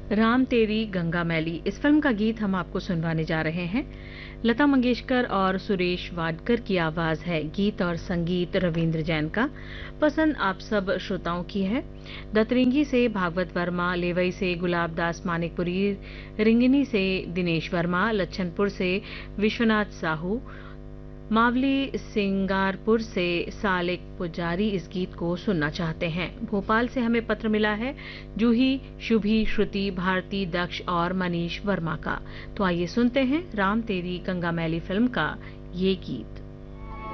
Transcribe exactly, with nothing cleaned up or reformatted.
राम तेरी गंगा मैली इस फिल्म का गीत हम आपको सुनवाने जा रहे हैं। लता मंगेशकर और सुरेश वाडकर की आवाज है। गीत और संगीत रविंद्र जैन का। पसंद आप सब श्रोताओं की है। दतरिंगी से भागवत वर्मा, लेवई से गुलाब दास मानिकपुरी, रिंगनी से दिनेश वर्मा, लच्छनपुर से विश्वनाथ साहू, मावली सिंगारपुर से सालिक पुजारी इस गीत को सुनना चाहते हैं। भोपाल से हमें पत्र मिला है जूही, शुभी, श्रुति, भारती, दक्ष और मनीष वर्मा का। तो आइए सुनते हैं राम तेरी गंगा मैली फिल्म का ये गीत।